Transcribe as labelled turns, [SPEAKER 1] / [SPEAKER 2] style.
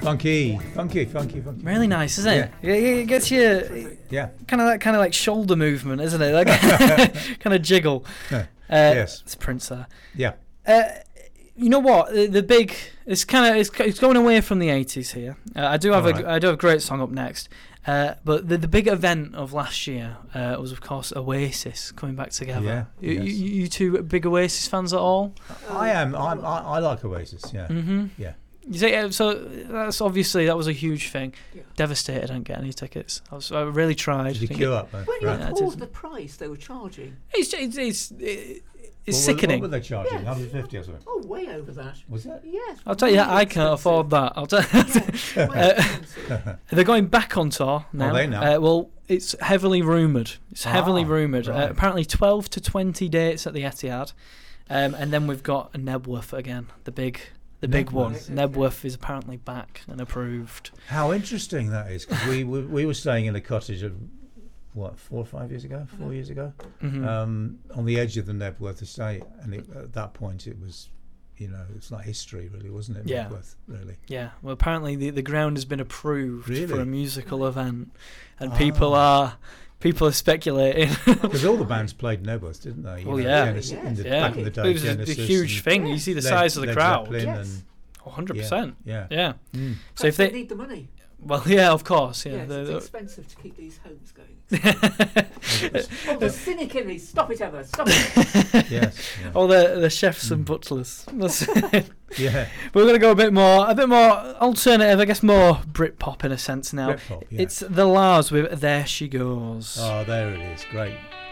[SPEAKER 1] Funky.
[SPEAKER 2] Really nice, isn't it? Yeah. It gets you.
[SPEAKER 1] Yeah.
[SPEAKER 2] Kind of like shoulder movement, isn't it? Like kind of jiggle.
[SPEAKER 1] Yes.
[SPEAKER 2] It's Prince there.
[SPEAKER 1] Yeah.
[SPEAKER 2] You know what? The big. It's going away from the 80s here. I do have a great song up next. But the big event of last year was, of course, Oasis coming back together.
[SPEAKER 1] Yeah,
[SPEAKER 2] You two big Oasis fans at all?
[SPEAKER 1] I am. I like Oasis. Yeah.
[SPEAKER 2] Mm-hmm.
[SPEAKER 1] Yeah.
[SPEAKER 2] You say so? That was a huge thing. Yeah. Devastated, I didn't get any tickets. I really tried.
[SPEAKER 1] Did you queue up?
[SPEAKER 3] When you recalled the price they were charging,
[SPEAKER 2] it's sickening.
[SPEAKER 1] What were they charging? 150 or something?
[SPEAKER 3] Oh, way over that.
[SPEAKER 1] Was that?
[SPEAKER 3] Yes.
[SPEAKER 2] I'll tell you, I can't afford that. I'll tell you. They're going back on tour now.
[SPEAKER 1] Are they now?
[SPEAKER 2] Well, it's heavily rumoured. Right. Apparently 12 to 20 dates at the Etihad. And then we've got Nebworth again, the big one. Nebworth is apparently back and approved.
[SPEAKER 1] How interesting that is, because we were staying in a cottage 4 or 5 years ago, 4 years ago, on the edge of the Nebworth estate, and at that point it was, it's like history, really, wasn't it?
[SPEAKER 2] Yeah.
[SPEAKER 1] Nebworth, really.
[SPEAKER 2] Yeah. Well, apparently the ground has been approved for a musical event, and people are speculating.
[SPEAKER 1] Because all the bands played Nebworth, didn't they? Back in the day,
[SPEAKER 2] it was a huge thing. You see the size of the crowd.
[SPEAKER 1] Yes.
[SPEAKER 2] 100%.
[SPEAKER 1] Yeah.
[SPEAKER 2] Mm.
[SPEAKER 3] So if they need the money.
[SPEAKER 2] Well, yeah, of course. Yeah,
[SPEAKER 3] it's expensive to keep these homes going. The cynic in me. Stop it, Emma. Stop it.
[SPEAKER 1] Yes. Yeah.
[SPEAKER 2] All the chefs and butlers.
[SPEAKER 1] Yeah.
[SPEAKER 2] We're going to go a bit more alternative, I guess, more Britpop in a sense now.
[SPEAKER 1] Britpop, yeah.
[SPEAKER 2] It's the Lars with There She Goes.
[SPEAKER 1] Oh, there it is. Great.